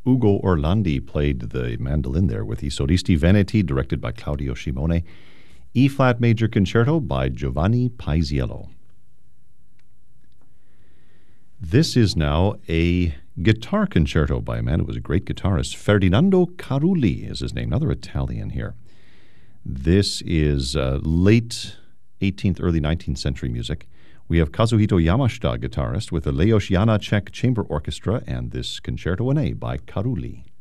Ugo Orlandi played the mandolin there with I Solisti Veneti, directed by Claudio Simone. E-flat Major Concerto by Giovanni Paisiello. This is now a guitar concerto by a man who was a great guitarist. Ferdinando Carulli is his name, another Italian here. This is late 18th, early 19th century music. We have Kazuhito Yamashita, guitarist, with the Leos Janáček Chamber Orchestra and this Concerto in A by Carulli.